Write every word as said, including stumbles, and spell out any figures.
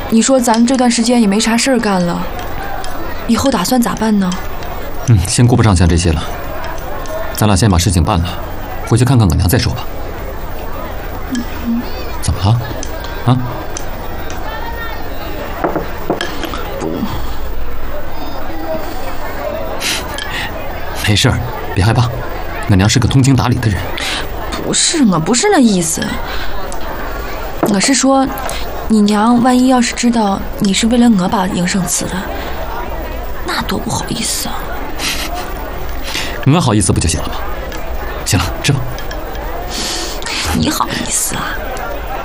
你说咱这段时间也没啥事儿干了，以后打算咋办呢？ 嗯，先顾不上想这些了，咱俩先把事情办了，回去看看我娘再说吧。 嗯、 怎么了？啊？ 不， 没事儿，别害怕，我娘是个通情达理的人。 不是，我不是那意思，我是说，你娘万一要是知道你是为了我把营生辞了，那多不好意思啊。 我好意思不就行了吗？行了，吃吧。 你好意思啊？